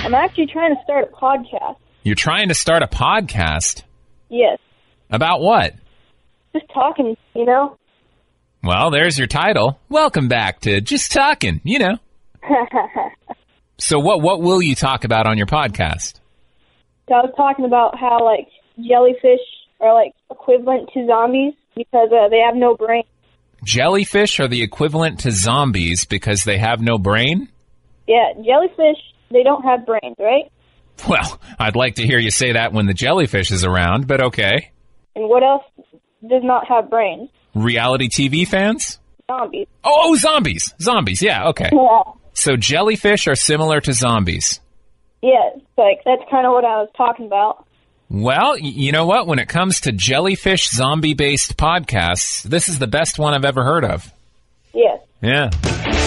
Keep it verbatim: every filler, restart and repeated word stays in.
I'm actually trying to start a podcast. You're trying to start a podcast? Yes. About what? Just talking, you know? Well, there's your title. Welcome back to Just Talking, you know. So what what will you talk about on your podcast? So I was talking about how, like, jellyfish are, like, equivalent to zombies because uh, they have no brain. Jellyfish are the equivalent to zombies because they have no brain? Yeah, jellyfish, they don't have brains, right? Well, I'd like to hear you say that when the jellyfish is around, but okay. And what else does not have brains? Reality T V fans? Zombies. Oh, oh, zombies. Zombies, yeah, okay. Yeah. So jellyfish are similar to zombies. Yeah, like, that's kind of what I was talking about. Well, y- you know what? When it comes to jellyfish zombie-based podcasts, this is the best one I've ever heard of. Yes. Yeah.